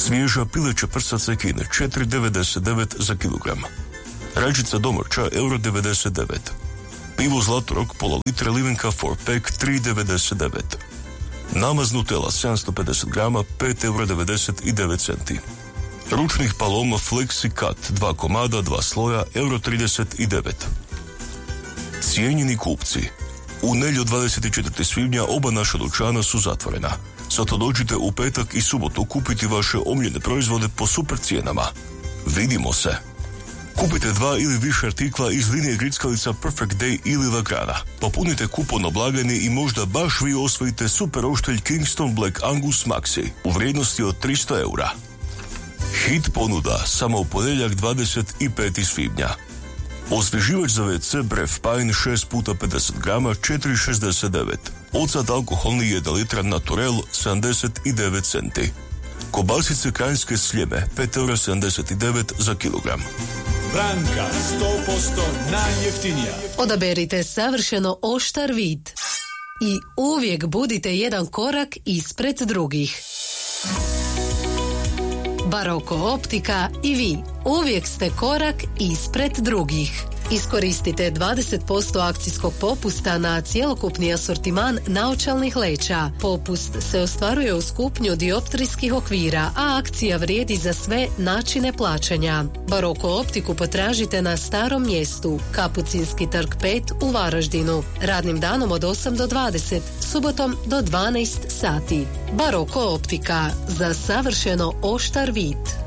Svježa pileća prsa cekine 4,99 za kilogram. Rajčica domaća €1,99. Pivo Zlatorog pola litre Livenka 4-pack 3,99. Namaz Nutella 750 grama 5,99 €. Ručnih paloma Flexi Cut 2 komada, 2 sloja €39. Cijenjeni kupci, u nedjelju 24. svibnja oba naša dućana su zatvorena. Zato dođite u petak i subotu kupiti vaše omiljene proizvode po super cijenama. Vidimo se! Kupite 2 ili više artikla iz linije grickalica Perfect Day ili Lagrana. Popunite kupon na blagajni i možda baš vi osvojite super oštelj Kingston Black Angus Maxi u vrijednosti od €300. Hit ponuda samo u ponedjeljak 25. svibnja. Osvježivač za WC Bref Pine 6 puta 50 grama 4,69. Ocat alkoholni 1 litra Naturel 79 centi. Kobasice krajinske sljeme 5,79 € za kilogram. Branka 100% najjeftinija. Odaberite savršeno oštar vid i uvijek budite jedan korak ispred drugih. Baroko optika i vi uvijek ste korak ispred drugih. Iskoristite 20% akcijskog popusta na cjelokupni asortiman naočalnih leća. Popust se ostvaruje uz kupnju dioptrijskih okvira, a akcija vrijedi za sve načine plaćanja. Baroko optiku potražite na Starom mjestu, Kapucinski trg 5 u Varaždinu. Radnim danom od 8 do 20, subotom do 12 sati. Baroko optika, za savršeno oštar vid.